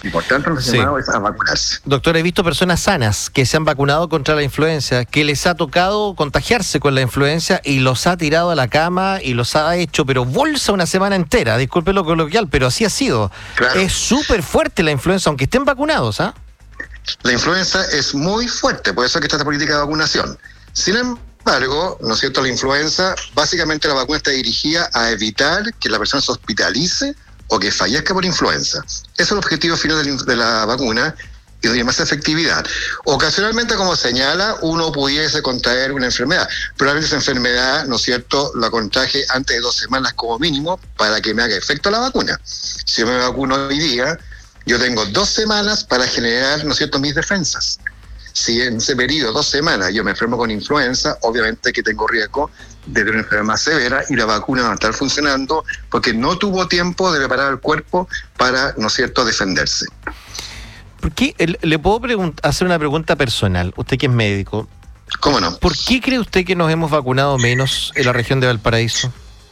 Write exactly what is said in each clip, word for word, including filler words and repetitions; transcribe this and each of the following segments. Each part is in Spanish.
importante los Sí. llamados es a vacunarse. Doctor, he visto personas sanas que se han vacunado contra la influenza, que les ha tocado contagiarse con la influenza y los ha tirado a la cama y los ha hecho, pero bolsa una semana entera, disculpe lo coloquial, pero así ha sido. Claro. Es súper fuerte la influenza, aunque estén vacunados, ¿ah? La influenza es muy fuerte, por eso es que está esta política de vacunación. Sin embargo, ¿no es cierto?, la influenza, básicamente la vacuna está dirigida a evitar que la persona se hospitalice o que fallezca por influenza. Ese es el objetivo final de la, de la vacuna y tiene más efectividad. Ocasionalmente, como señala, uno pudiese contraer una enfermedad. Probablemente esa enfermedad, ¿no es cierto?, la contagie antes de dos semanas como mínimo para que me haga efecto la vacuna. Si yo me vacuno hoy día, yo tengo dos semanas para generar, ¿no es cierto?, mis defensas. Si en ese periodo, dos semanas, yo me enfermo con influenza, obviamente que tengo riesgo de tener una enfermedad más severa y la vacuna no va a estar funcionando porque no tuvo tiempo de preparar el cuerpo para, ¿no es cierto?, defenderse. ¿Por qué? Le puedo pregunt- hacer una pregunta personal, usted que es médico. ¿Cómo no? ¿Por qué cree usted que nos hemos vacunado menos en la región de Valparaíso?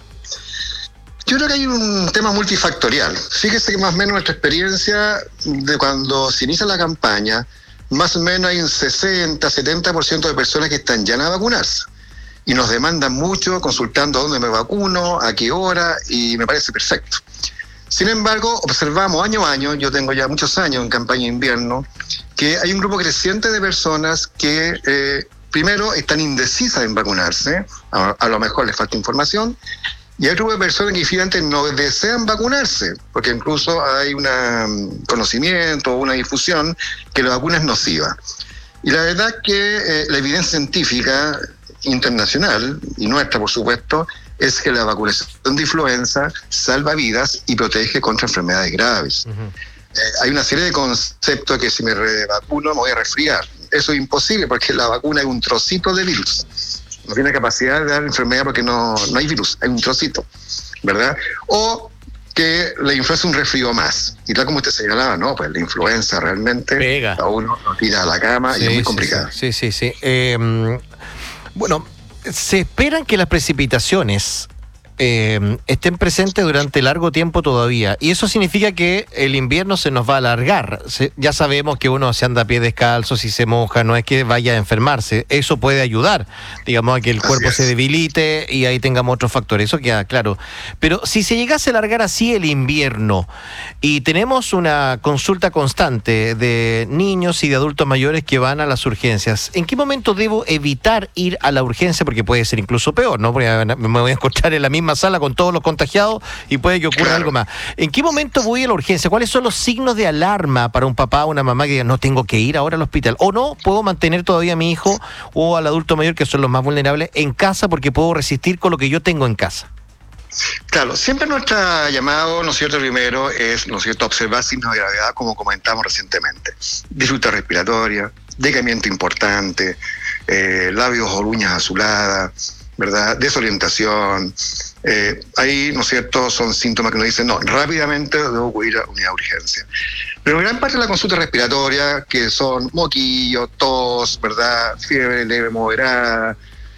Yo creo que hay un tema multifactorial. Fíjese que más o menos nuestra experiencia de cuando se inicia la campaña, más o menos hay un sesenta, setenta por ciento de personas que están ya a vacunarse. Y nos demandan mucho consultando dónde me vacuno, a qué hora, y me parece perfecto. Sin embargo, observamos año a año, yo tengo ya muchos años en campaña de invierno, que hay un grupo creciente de personas que eh, primero están indecisas en vacunarse, a, a lo mejor les falta información, y hay un grupo de personas que finalmente no desean vacunarse, porque incluso hay un conocimiento o una difusión que la vacuna es nociva. Y la verdad que eh, la evidencia científica internacional, y nuestra por supuesto, es que la vacunación de influenza salva vidas y protege contra enfermedades graves. Uh-huh. Eh, hay una serie de conceptos que si me vacuno me voy a resfriar. Eso es imposible porque la vacuna es un trocito de virus. No tiene capacidad de dar enfermedad porque no, no hay virus, hay un trocito, ¿verdad? O que la influenza es un resfrío más. Y tal como usted señalaba, no, pues la influenza realmente pega. A uno lo tira a la cama, sí, y es muy sí, complicado. Sí, sí, sí. sí. Eh, bueno, se esperan que las precipitaciones eh, estén presentes durante largo tiempo todavía, y eso significa que el invierno se nos va a alargar. Se, ya sabemos que uno se anda a pie descalzo, si se moja, no es que vaya a enfermarse, eso puede ayudar, digamos, a que el Así cuerpo es. se debilite y ahí tengamos otros factores, eso queda claro. Pero si se llegase a alargar así el invierno y tenemos una consulta constante de niños y de adultos mayores que van a las urgencias, ¿en qué momento debo evitar ir a la urgencia? Porque puede ser incluso peor, ¿no? Porque me voy a encontrar en la misma sala con todos los contagiados y puede que ocurra claro. algo más. ¿En qué momento voy a la urgencia? ¿Cuáles son los signos de alarma para un papá o una mamá que diga no tengo que ir ahora al hospital? ¿O no puedo mantener todavía a mi hijo o al adulto mayor, que son los más vulnerables, en casa porque puedo resistir con lo que yo tengo en casa? Claro, siempre nuestro llamado, ¿no es cierto?, primero es, ¿no es cierto?, observar signos de gravedad, como comentamos recientemente. Dificultad respiratoria, decaimiento importante, eh, labios o uñas azuladas, ¿verdad?, desorientación. Eh, ahí, ¿no es cierto?, son síntomas que nos dicen, no, rápidamente debo ir a unidad de urgencia. Pero gran parte de la consulta respiratoria, que son moquillo, tos, ¿verdad?, fiebre leve moderada,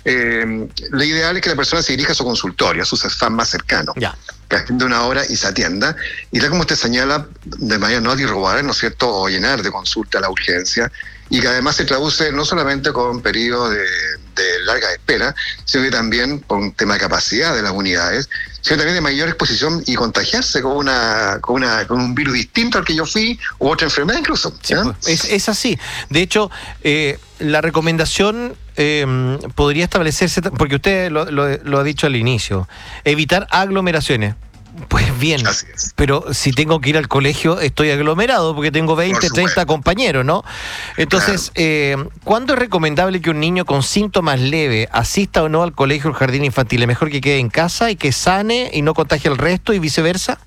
eh, lo ideal es que la persona se dirija a su consultorio, a su CESFAM más cercano, Ya. que agende una hora y se atienda. Y tal como usted señala, de manera no atirrobar, ¿no es cierto?, o llenar de consulta la urgencia, y que además se traduce no solamente con periodos de, de larga espera, sino que también por un tema de capacidad de las unidades, sino también de mayor exposición y contagiarse con una con una con un virus distinto al que yo fui, u otra enfermedad incluso. Sí, es, es así. De hecho, eh, la recomendación eh, podría establecerse, porque usted lo, lo, lo ha dicho al inicio, evitar aglomeraciones. Pues bien, Así es. Pero si tengo que ir al colegio estoy aglomerado porque tengo veinte, treinta compañeros, ¿no? Entonces, claro. eh, ¿cuándo es recomendable que un niño con síntomas leves asista o no al colegio o al jardín infantil? ¿Es mejor que quede en casa y que sane y no contagie al resto y viceversa?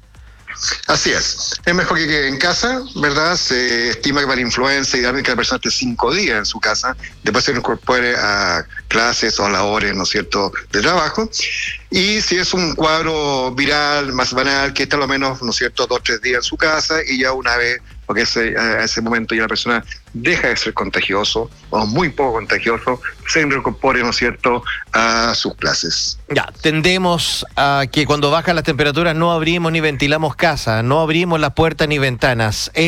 Así es. Es mejor que quede en casa, ¿verdad? Se estima que para influenza y darle que la persona esté cinco días en su casa, después se incorpore a clases o a labores, ¿no es cierto?, de trabajo. Y si es un cuadro viral más banal, que esté a lo menos, ¿no es cierto?, dos o tres días en su casa y ya una vez, porque ese, a ese momento ya la persona deja de ser contagioso o muy poco contagioso, se incorpore, ¿no es cierto?, a sus clases. Ya, tendemos a que cuando bajan las temperaturas no abrimos ni ventilamos casa, no abrimos las puertas ni ventanas.